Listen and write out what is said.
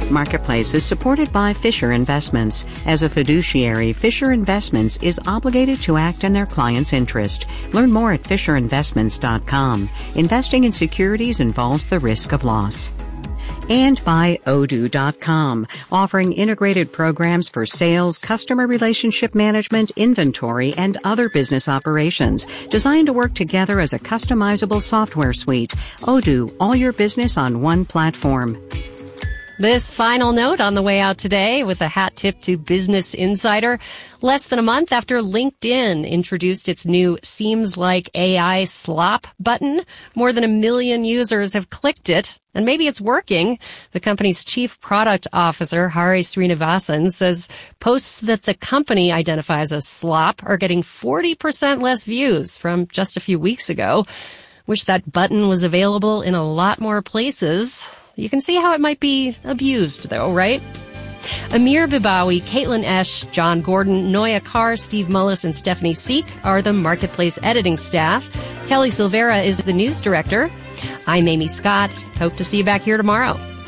Marketplace is supported by Fisher Investments. As a fiduciary, Fisher Investments is obligated to act in their client's interest. Learn more at FisherInvestments.com. Investing in securities involves the risk of loss. And by Odoo.com, offering integrated programs for sales, customer relationship management, inventory, and other business operations, designed to work together as a customizable software suite. Odoo, all your business on one platform. This final note on the way out today with a hat tip to Business Insider. Less than a month after LinkedIn introduced its new Seems Like AI Slop button, more than 1 million users have clicked it. And maybe it's working. The company's chief product officer, Hari Srinivasan, says posts that the company identifies as slop are getting 40% less views from just a few weeks ago. Wish that button was available in a lot more places. You can see how it might be abused, though, right? Amir Bibawi, Caitlin Esch, John Gordon, Noya Carr, Steve Mullis, and Stephanie Seek are the Marketplace editing staff. Kelly Silvera is the news director. I'm Amy Scott. Hope to see you back here tomorrow.